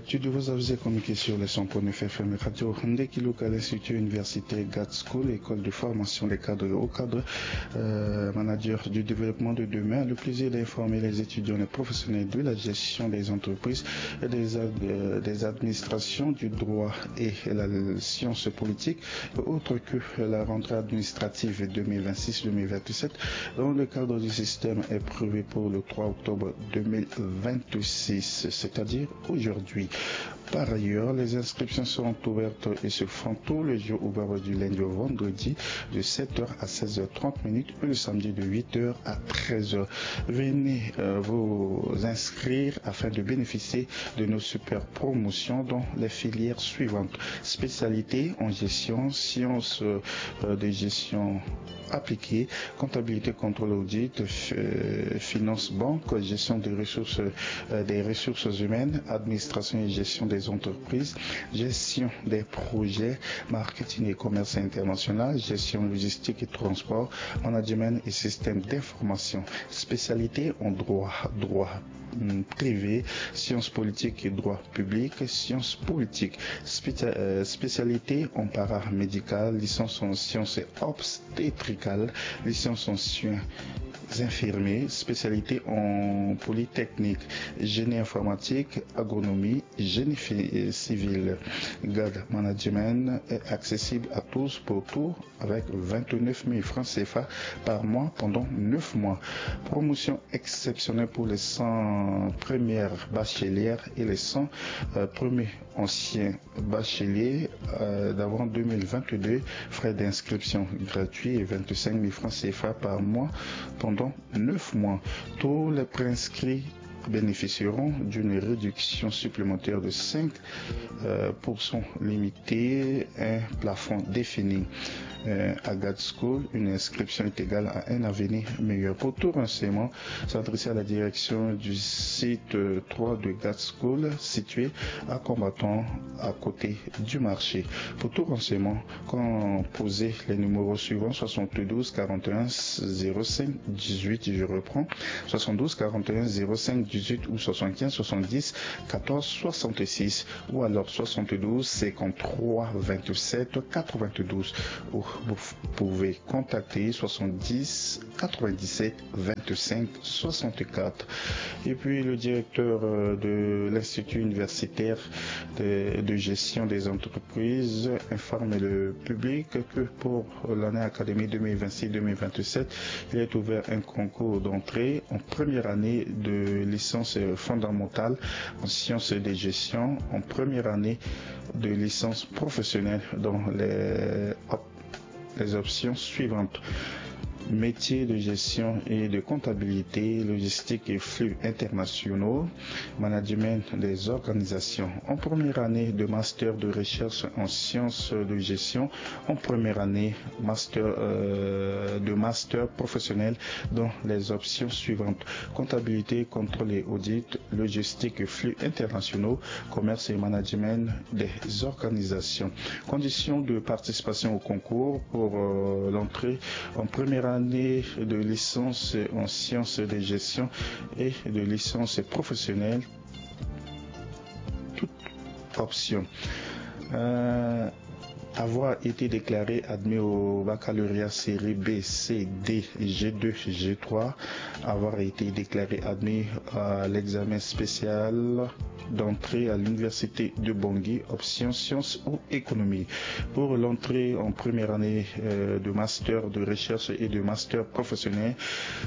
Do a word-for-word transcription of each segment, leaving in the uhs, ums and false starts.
l'actu de vos avis et communiqués sur les cent point neuf F M Radio Ndeki local institut universitaire G A T School, école de formation des cadres et hauts cadres, euh, manager du développement de demain. Le plaisir d'informer les étudiants et professionnels de la gestion des entreprises et des, ad, euh, des administrations du droit et la science politique, autre que la rentrée administrative deux mille vingt-six deux mille vingt-sept, dans le cadre du système est prévu pour le trois octobre deux mille vingt-six, c'est-à-dire aujourd'hui. Par ailleurs, les inscriptions seront ouvertes et se font tous les jours ouverts du lundi au vendredi de sept heures à seize heures trente minutes et le samedi de huit heures à treize heures. Venez euh, vous inscrire afin de bénéficier de nos super promotions dans les filières suivantes: spécialité en gestion, sciences euh, de gestion appliquée, comptabilité, contrôle, audit, euh, finance, banque, gestion des ressources, euh, des ressources humaines, administration et gestion des entreprises, gestion des projets, marketing et commerce international, gestion logistique et transport, management et système d'information, spécialité en droit, droit privé, sciences politiques et droit public, sciences politiques, spécia- euh, spécialité en paramédical, licence en sciences obstétricales, licence en soins infirmiers, spécialité en polytechnique, génie informatique, agronomie, génie civil. G A D Management est accessible à tous pour tout avec vingt-neuf mille francs C F A par mois pendant neuf mois. Promotion exceptionnelle pour les cent premières bachelières et les cent euh, premiers anciens bacheliers euh, d'avant deux mille vingt-deux. Frais d'inscription gratuits et vingt-cinq mille francs C F A par mois pendant neuf mois. Tous les préinscrits bénéficieront d'une réduction supplémentaire de cinq pour cent euh, limitée, un plafond défini. Euh, à G A T School, une inscription est égale à un avenir meilleur. Pour tout renseignement, s'adresser à la direction du site euh, trois de G A T School, situé à Combattant, à côté du marché. Pour tout renseignement, composez les numéros suivants: soixante-douze quarante et un zéro cinq dix-huit, je reprends, soixante-douze quarante et un zéro cinq dix-huit ou soixante-quinze soixante-dix quatorze soixante-six, ou alors soixante-douze cinquante-trois vingt-sept quatre-vingt-douze. Ou vous pouvez contacter soixante-dix quatre-vingt-dix-sept vingt-cinq soixante-quatre. Et puis le directeur de l'Institut universitaire de, de gestion des entreprises informe le public que pour l'année académique deux mille vingt-six deux mille vingt-sept, il est ouvert un concours d'entrée en première année de licence fondamentale en sciences de gestion, en première année de licence professionnelle dans les les options suivantes: métiers de gestion et de comptabilité, logistique et flux internationaux, management des organisations. En première année de master de recherche en sciences de gestion, en première année master euh, de master professionnel dans les options suivantes: comptabilité, contrôle et audit, logistique et flux internationaux, commerce et management des organisations. Conditions de participation au concours pour euh, l'entrée en première année année de licence en sciences de gestion et de licence professionnelle, toute option. Euh, avoir été déclaré admis au baccalauréat série B, C, D, G deux, G trois, avoir été déclaré admis à l'examen spécial d'entrée à l'université de Bangui, option sciences ou économie. Pour l'entrée en première année euh, de master de recherche et de master professionnel,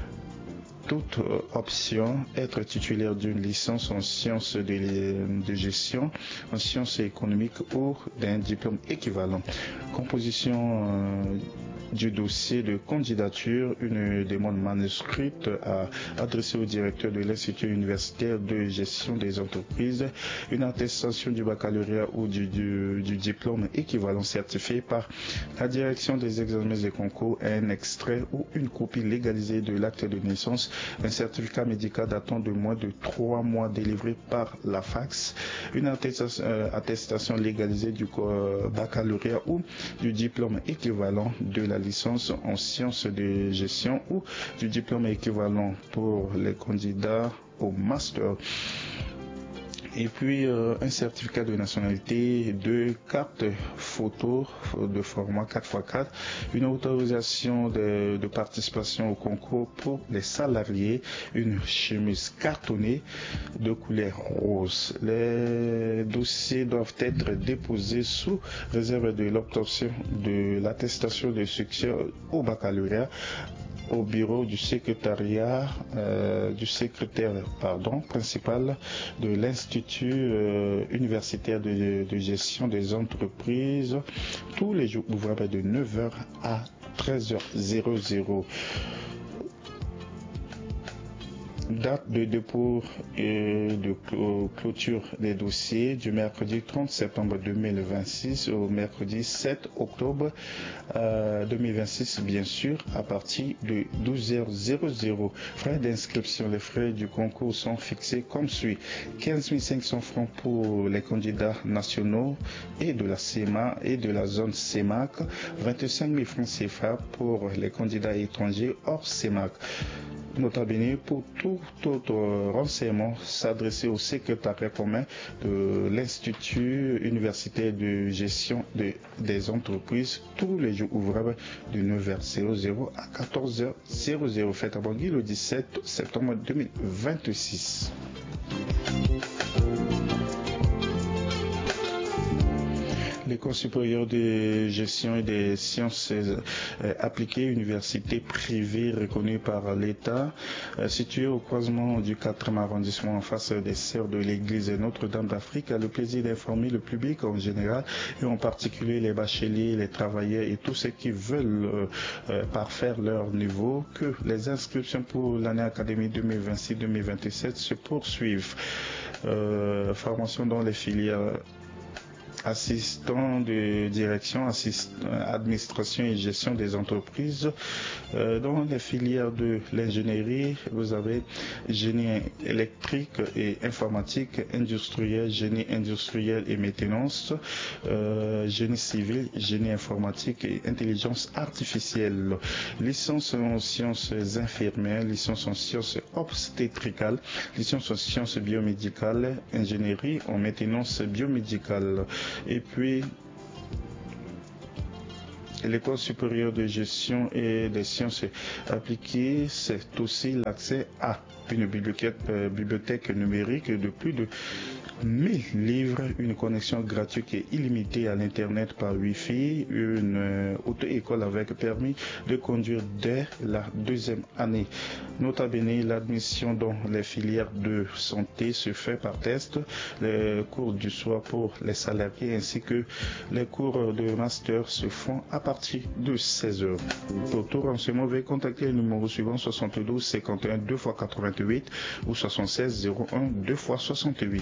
toute option: être titulaire d'une licence en sciences de, de gestion, en sciences économiques ou d'un diplôme équivalent. Composition euh, du dossier de candidature: une demande manuscrite à adresser au directeur de l'Institut universitaire de gestion des entreprises, une attestation du baccalauréat ou du, du, du diplôme équivalent certifié par la direction des examens et concours, un extrait ou une copie légalisée de l'acte de naissance, un certificat médical datant de moins de trois mois délivré par la fax, une attestation, euh, attestation légalisée du euh, baccalauréat ou du diplôme équivalent de la licence en sciences de gestion ou du diplôme équivalent pour les candidats au master. Et puis euh, un certificat de nationalité, deux cartes photo de format quatre par quatre, une autorisation de, de participation au concours pour les salariés, une chemise cartonnée de couleur rose. Les dossiers doivent être déposés sous réserve de l'obtention de l'attestation de succès au baccalauréat au bureau du secrétariat euh, du secrétaire pardon, principal de l'Institut euh, universitaire de, de gestion des entreprises tous les jours ouvrables de neuf heures à treize heures. Date de dépôt et de clôture des dossiers du mercredi trente septembre deux mille vingt-six au mercredi sept octobre euh, deux mille vingt-six, bien sûr, à partir de douze heures. Frais d'inscription. Les frais du concours sont fixés comme suit. quinze mille cinq cents francs pour les candidats nationaux et de la C E M A et de la zone C E M A C, vingt-cinq mille francs C F A pour les candidats étrangers hors C E M A C. Nota bene, pour tout autre renseignement, s'adresser au secrétariat commun de l'Institut universitaire de gestion de, des entreprises tous les jours ouvrables de neuf heures à quatorze heures. Fête à Bangui le dix-sept septembre deux mille vingt-six. L'École supérieure de gestion et des sciences euh, appliquées, université privée reconnue par l'État, euh, située au croisement du quatrième arrondissement en face des serres de l'église Notre-Dame d'Afrique, a le plaisir d'informer le public en général et en particulier les bacheliers, les travailleurs et tous ceux qui veulent euh, euh, parfaire leur niveau que les inscriptions pour l'année académique deux mille vingt-six deux mille vingt-sept se poursuivent. Euh, formation dans les filières assistant de direction, assist, administration et gestion des entreprises. Euh, dans les filières de l'ingénierie, vous avez génie électrique et informatique, industriel, génie industriel et maintenance, euh, génie civil, génie informatique et intelligence artificielle. Licence en sciences infirmières, licence en sciences obstétricales, licence en sciences biomédicales, ingénierie en maintenance biomédicale. Et puis, l'École supérieure de gestion et des sciences appliquées, c'est aussi l'accès à une bibliothèque, euh, bibliothèque numérique de plus de mille livres, une connexion gratuite et illimitée à l'Internet par Wi-Fi, une euh, auto-école avec permis de conduire dès la deuxième année. Nota bene, l'admission dans les filières de santé se fait par test, les cours du soir pour les salariés ainsi que les cours de master se font à partir de seize heures. Pour tout renseignement, veuillez contacter le numéro suivant soixante-douze cinquante et un deux fois quatre-vingt-huit ou soixante-seize zéro un deux fois soixante-huit.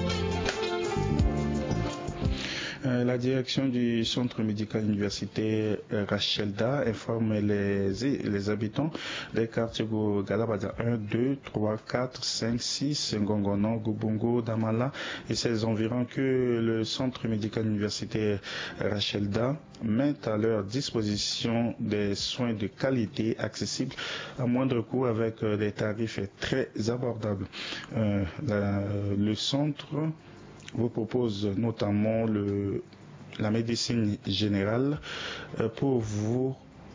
Euh, la direction du centre médical universitaire euh, Rachelda informe les, les habitants des quartiers Galabada un, deux, trois, quatre, cinq, six, Ngongono, Gubungo, Damala et ses environs que le centre médical universitaire Rachelda met à leur disposition des soins de qualité accessibles à moindre coût avec euh, des tarifs très abordables. Euh, la, le centre vous propose notamment le, la médecine générale euh, pour vous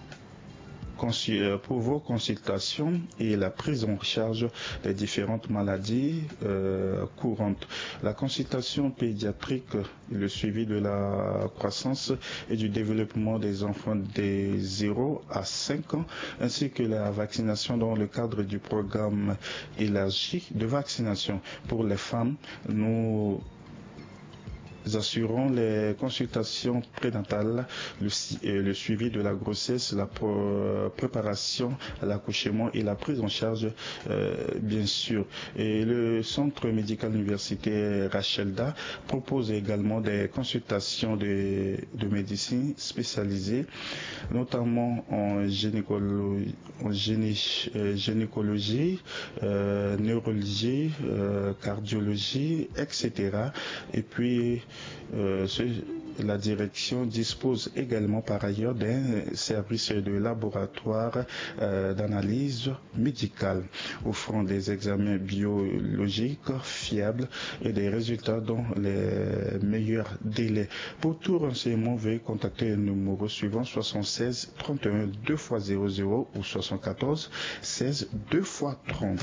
pour vos consultations et la prise en charge des différentes maladies euh, courantes. La consultation pédiatrique, le suivi de la croissance et du développement des enfants de zéro à cinq ans, ainsi que la vaccination dans le cadre du programme élargi de vaccination pour les femmes. Nous assurons les consultations prénatales, le, le suivi de la grossesse, la préparation à l'accouchement et la prise en charge, euh, bien sûr. Et le centre médical universitaire Rachelda propose également des consultations de, de médecine spécialisée, notamment en gynécologie, en gyné, euh, gynécologie euh, neurologie, euh, cardiologie, et cetera. Et puis euh, ce, la direction dispose également par ailleurs d'un service de laboratoire euh, d'analyse médicale, offrant des examens biologiques fiables et des résultats dans les meilleurs délais. Pour tout renseignement, veuillez contacter le numéro suivant soixante-seize trente et un deux fois zéro zéro ou soixante-quatorze seize deux fois trente.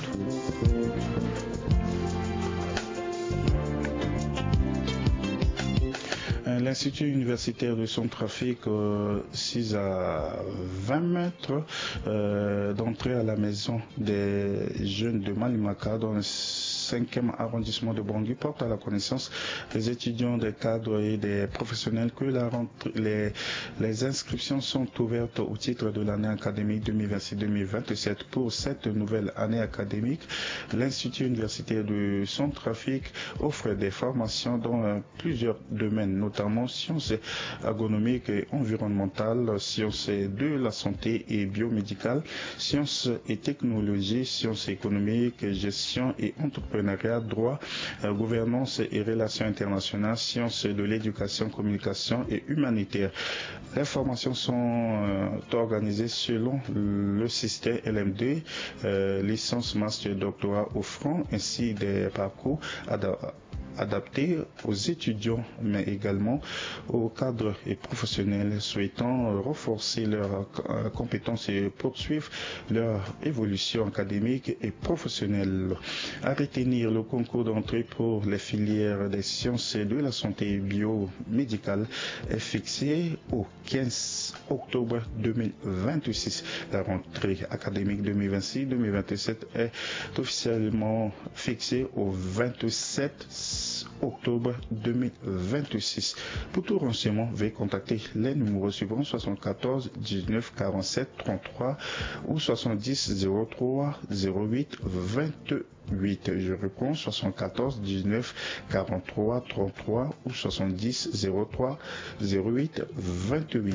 L'Institut universitaire de Centrafrique, euh, six à vingt mètres euh, d'entrée à la maison des jeunes de Malimaka dans le cinquième arrondissement de Bangui, porte à la connaissance des étudiants, des cadres et des professionnels que la rentrée, les, les inscriptions sont ouvertes au titre de l'année académique deux mille vingt-six deux mille vingt-sept. Pour cette nouvelle année académique, l'Institut universitaire de Centrafrique offre des formations dans euh, plusieurs domaines, notamment sciences agronomiques et environnementales, sciences de la santé et biomédicales, sciences et technologies, sciences économiques, gestion et entrepreneuriat, droit, euh, gouvernance et relations internationales, sciences de l'éducation, communication et humanitaire. Les formations sont euh, organisées selon le système L M D, euh, licence, master, doctorat offrant ainsi des parcours adaptés adapté aux étudiants, mais également aux cadres et professionnels souhaitant renforcer leurs compétences et poursuivre leur évolution académique et professionnelle. À retenir, le concours d'entrée pour les filières des sciences de la santé biomédicale est fixé au quinze octobre deux mille vingt-six. La rentrée académique deux mille vingt-six deux mille vingt-sept est officiellement fixée au vingt-sept octobre deux mille vingt-six. Pour tout renseignement, veuillez contacter les numéros suivants soixante-quatorze dix-neuf quarante-sept trente-trois ou soixante-dix zéro trois zéro huit vingt-huit. Je réponds soixante-quatorze dix-neuf quarante-trois trente-trois ou soixante-dix zéro trois zéro huit vingt-huit.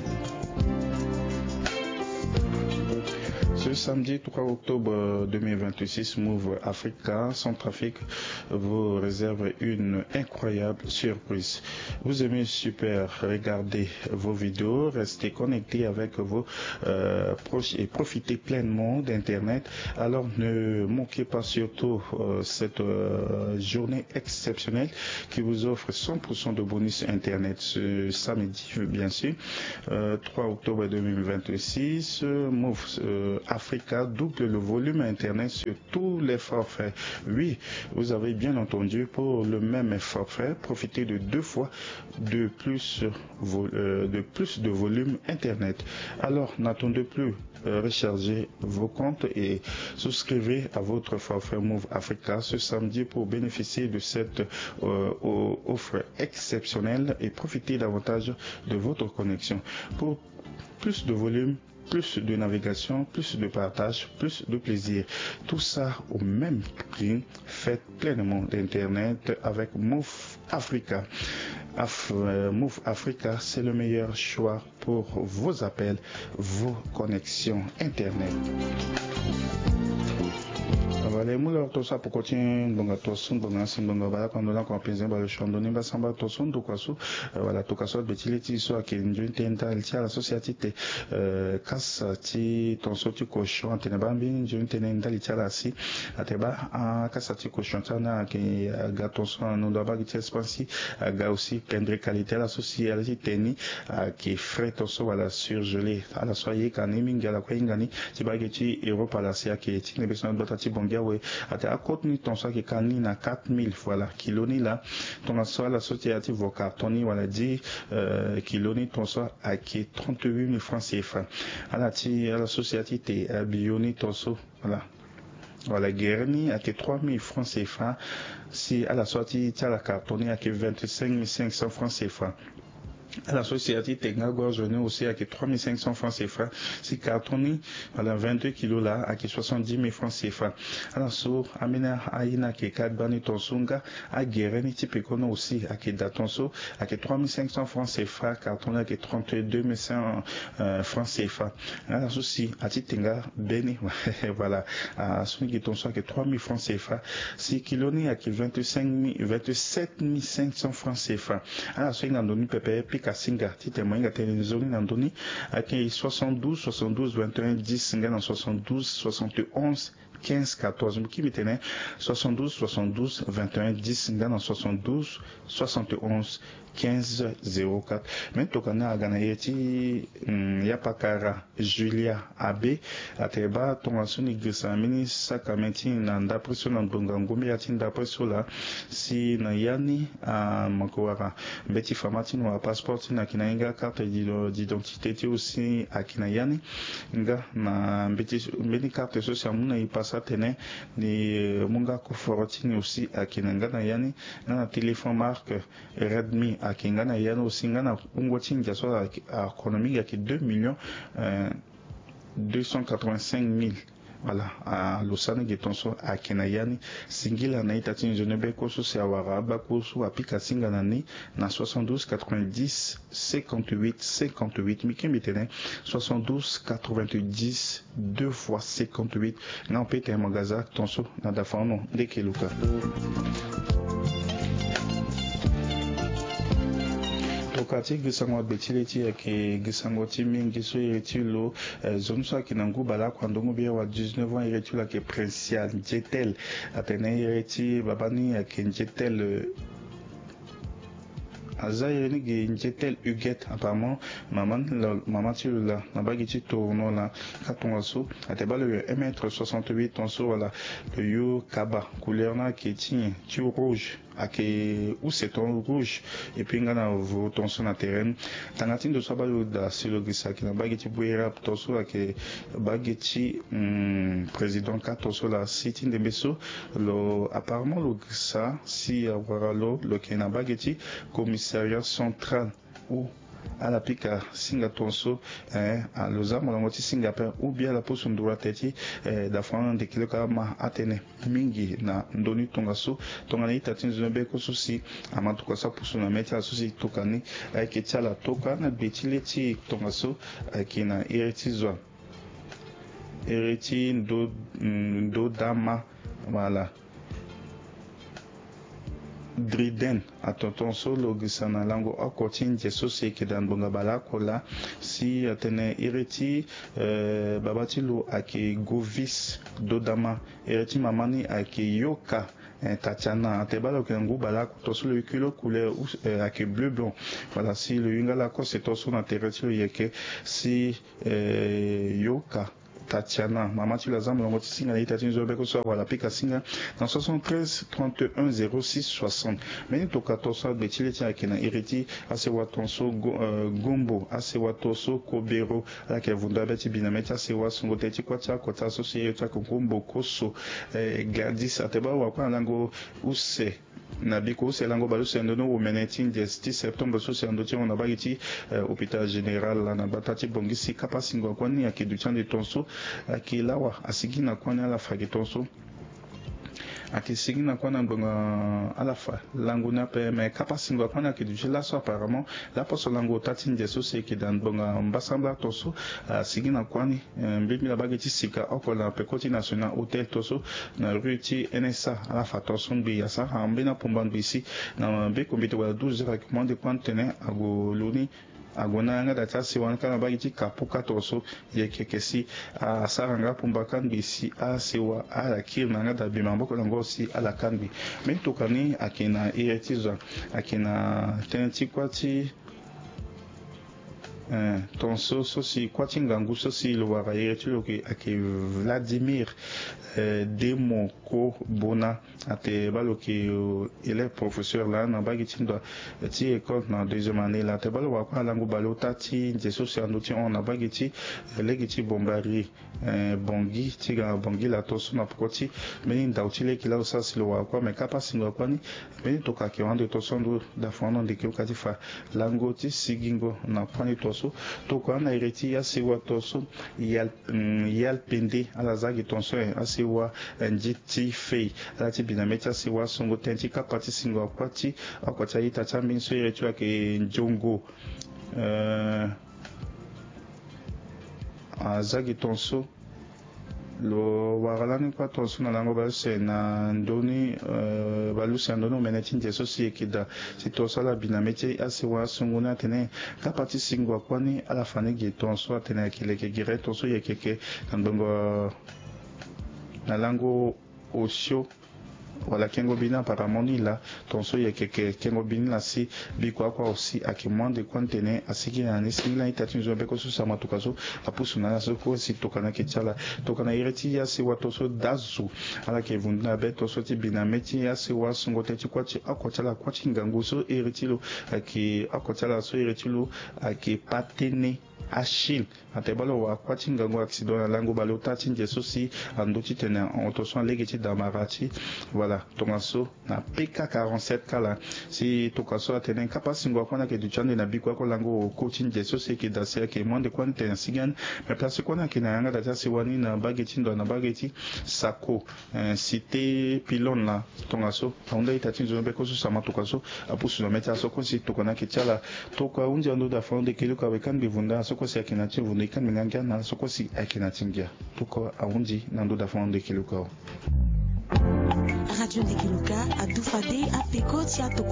Ce samedi trois octobre deux mille vingt-six, Move Africa Centrafrique vous réserve une incroyable surprise. Vous aimez super regarder vos vidéos, restez connectés avec vos euh, proches et profitez pleinement d'Internet. Alors ne manquez pas surtout euh, cette euh, journée exceptionnelle qui vous offre cent pour cent de bonus Internet ce samedi, bien sûr, euh, trois octobre deux mille vingt-six. Move euh, Africa double le volume Internet sur tous les forfaits. Oui, vous avez bien entendu, pour le même forfait, profitez de deux fois de plus, euh, de plus de volume Internet. Alors, n'attendez plus. Euh, rechargez vos comptes et souscrivez à votre forfait Move Africa ce samedi pour bénéficier de cette euh, offre exceptionnelle et profiter davantage de votre connexion. Pour plus de volume, plus de navigation, plus de partage, plus de plaisir. Tout ça au même prix. Faites pleinement d'Internet avec Move Africa. Af, euh, Move Africa, c'est le meilleur choix pour vos appels, vos connexions Internet. Vale mula tosa pokotin bonga tosun bonga sim bonga bala quand on a compensé par le chandoni ba samba tosun do kwasu wala to kaso betileti so akinjun tenta altia la société euh kasa ti tonso ti cochon antene bambi njun tenen dali tiala si ateba a kasa ti cochon tana ke gaton so no do ba ti expansi ga aussi prendre qualité la société teni qui frais tonso wala surgelé ala soye kanimi ngala ko ingani ti ba ti Europe ala sia ke ti ne besoin de ti bonga ouais ate akotni ton ça qui kanni na quatre mille voilà kiloni là ton ça la société vos cartoni voilà dit euh, kiloni ton ça à qui trente-huit mille francs C F A ala ti la société te bioni ton ça voilà voilà guerni à qui trois mille francs C F A si à la sortie tu as la cartoni à qui vingt-cinq mille cinq cents francs C F A à la société Tenga Gorgené aussi avec trois mille cinq cents francs C F A. Si cartonné, voilà, vingt-deux kilos là, avec soixante-dix mille francs C F A. Alors, sur Amina Aina qui est quatre bani tonsunga, à Guéreni Tipekono aussi, avec Datonso, avec trois mille cinq cents francs C F A, cartonné avec trente-deux mille cent euh, francs C F A. Alors, aussi, à Tenga Beni, voilà, à Suni Tonso avec trois mille francs C F A. Si kiloni avec vingt-cinq mille, vingt-sept mille cinq cents francs C F A. Alors, Suni Nandoni Pepe, Singa, tite moyen télévision Nandoni, avec soixante-douze, soixante-douze, vingt et un, dix, Singa dans soixante-douze, soixante et onze, quinze, quatorze, qui m'était soixante-douze, soixante-douze, vingt et un, dix, Singa dans soixante-douze, soixante et onze, quinze, zéro quatre. Mais tokana agana yeti yapakara Julia Abe ateba tongasuni grisa mini sakamenti na ndapreso na ndongangombe yati ndapreso la si na yani a makowara beti famati no passport na kinainga carte d'identité ti aussi akina yani nga na beti beni carte social muna ipasa tene ni munga ko fortini aussi akina nga na yani na téléphone marque Redmi akinga na yana osinga na ungo chinja so a économique yaki deux millions deux cent quatre-vingt-cinq mille. Voilà, à Lausanne Getonso à Kenayani, Singila Naitatin Zonebeko, c'est à Waraba, Koso, à Pikasinga Nani, na soixante-douze, quatre-vingt-dix, cinquante-huit, cinquante-huit, Mikem Bitene, soixante-douze, quatre-vingt-dix, deux fois cinquante-huit, non, Peter Magaza, Tonso, Nadafano, Dekeluka. Tokati gisango betileti yake gisango timingi so iretilo zone so kinangu bala kwandongo bia wa dix-neuf ans iretilo yake Princial Jetel atene ireti babani yake Jetel Azaïreni qui Jetel Huguette apparemment maman maman tu là nabagi tu tourno là katon asso ateba le un mètre soixante-huit tonso voilà le yo kaba couleur na qui tient tu rouge ake ou c'est ton rouge et puis ngana vo tonso na terrain tangatin de soba da silo gisa qui nabagi tu buera tonso ake bageti président katonso la sitting de beso lo apparemment le gisa si avoir lo le kenabageti commissariat central ou à la pika singa tonso eh, à loza molangoti singaper ou bien la poste ndura teti eh, da fana de kilo kama atene mingi na ndoni tongaso tongani tatin zombe ko susi amatu ko sa pusu na meti asusi tokani eh, ke tala toka na betileti tongaso eh, kina iretizwa ireti ndo ndo dama voilà Driden atonton solo gisana lango akotin jeso seke dan bonga bala kola si atene ireti euh, babatilo ake govis dodama ireti mamani ake yoka Tatiana atebalo kengu bala toso le kilo couleur ake bleu blanc voilà si le yungala ko c'est toso na terretio yeke si euh, yoka Tatiana, maman tu l'as amené, singa na itatin zobe ko so wala pika singa dans soixante-treize trente et un zéro six soixante. Mais to quatorze betile tia kena iriti ase watonso gombo ase watoso kobero la ke vunda beti binameti ase wasongo teti kwata kwata so si eta gombo koso gadis ateba wa kwa lango use na biko se lango balu se ndono o menetin de six septembre so se ndoti on abagiti hôpital général na batati bongisi kapasingo kwani ya kiduchan de tonso akilawa asigina kwani ala fagitonso akisigina kwana bonga alafa lango na pe me kapasingo kwana kiduchan so apparemment la poso lango tatin de so se ki dan bonga mbasamba toso asigina kwani mbibi la bagiti sika okola pe koti national hôtel toso na rue ti N S A alafa toso mbi ya sa ambina pomban bisi na be kombito wa douze heures recommande kwantene agoluni agona nga data si wan kana bagiti kapuka toso yekekesi a saranga pumbakan bisi a sewa a la kirna nga da bimambo ko ngo si ala kanbi men tokani akina iretiza akina tenti kwati tonso sosi kwatingangu sosi lo waraire tu lo ke ake Vladimir Demo ko bona ate balo ke élève professeur là na bagi tindo ti école na deuxième année là te balo wa kwa langu balo tati nje sosi andoti on na bagi ti legi ti bombari bongi ti ga bongi la toso na pokoti meni ndauti le kila osasi lo wa kwa me kapa singo kwa ni meni toka ke wande toso ndo da fondo de ke kati fa lango ti sigingo na pani toso to kwa na ireti ya sewa toso yal yal pende ala zagi tonso asewa njiti fei ala ti binameti asewa songo tenti kapati singo akwati akwati ayita chambi so ireti ake njongo uh, azagi tonso lo waralani kwa tonso na lango baluse na ndoni uh, baluse andoni umeneti njeso si ekida si tonso ala binameti asewa songo na tene kapati singo akwani ala fanegi tonso atene akileke gire tonso yekeke kandongo na lango osio wala kengo bina paramoni la tonso yekeke kengo bini la si bikwa kwa aussi akimande kontene asiki na nisi la itati nzo beko su sama tukaso apusu na so ko si tokana ketala tokana ireti ya si watoso dazu ala ke vunda beto so ti bina meti ya si wasungo teti kwachi akotala kwachi ngangu so iretilo aki akotala so iretilo aki patene Achille atebalo wa kwati ngango accident na lango balo tati njeso si andoti tene en toson legeti damarati voilà tomaso na P K quarante-sept kala si tokaso atene kapasi ngo kona ke duchande na bikwa ko lango coaching njeso si ke dasia ke monde kwa tene sigan me place kona ke na yanga data si wani na bageti ndo na bageti sako cité pilon la tomaso onda itati nzo be ko so sama tokaso apusu no meta so ko si tokona ke tala tokwa unja ndo da fonde kilo ka wekan bivunda soko si akina chi vundi kan minanga na soko si akina chingia tuko aundi nando da fonde kiluka Radio Ndekiluka a Dufade a Pekoti a